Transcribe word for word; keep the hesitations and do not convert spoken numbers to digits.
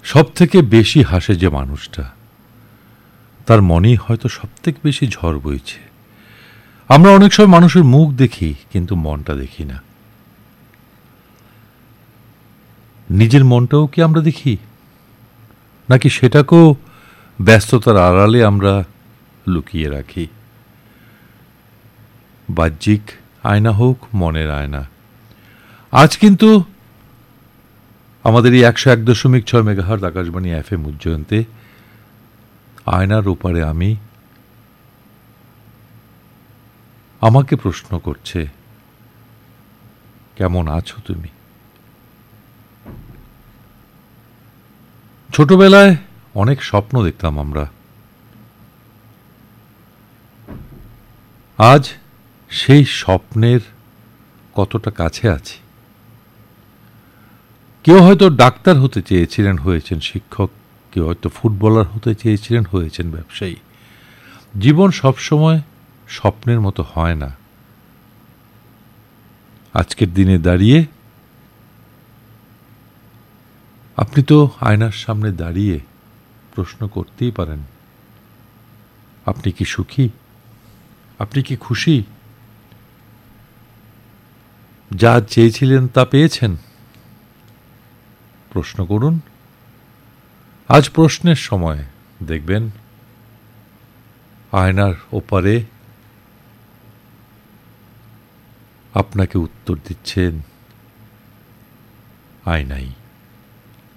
সব থেকে বেশি হাসে যে মানুষটা, তার মনেই হয়তো সব থেকে বেশি ঝড় বইছে। আমরা অনেক সময় মানুষের মুখ দেখি, কিন্তু মনটা দেখি না। নিজের মনটাও কি আমরা দেখি, নাকি সেটাকেও ব্যস্ততার আড়ালে আমরা লুকিয়ে রাখি? বাহ্যিক আয়না হোক মনের আয়না। আজ কিন্তু আমাদের এই একশো এক দশমিক ছয় মেগাহার্জ আকাশবাণী এফ এম উজ্জয়ন্তে আয়নার ওপারে আমি, আমাকে প্রশ্ন করছে, কেমন আছো তুমি? ছোটবেলায় অনেক স্বপ্ন দেখতাম আমরা। আজ সেই স্বপ্নের কতটা কাছে আছি। কেউ হয়তো ডাক্তার হতে চেয়েছিলেন, হয়েছেন শিক্ষক। কেউ হয়তো ফুটবলার হতে চেয়েছিলেন, হয়েছেন ব্যবসায়ী। জীবন সবসময় স্বপ্নের মতো হয় না। আজকের দিনে দাঁড়িয়ে আপনি তো আয়নার সামনে দাঁড়িয়ে প্রশ্ন করতেই পারেন, আপনি কি সুখী? আপনি কি খুশি? যা চেয়েছিলেন তা পেয়েছেন? প্রশ্ন করুন। আজ প্রশ্নের সময়। দেখবেন আয়নার ওপারে আপনাকে উত্তর দিচ্ছেন আয়নাই।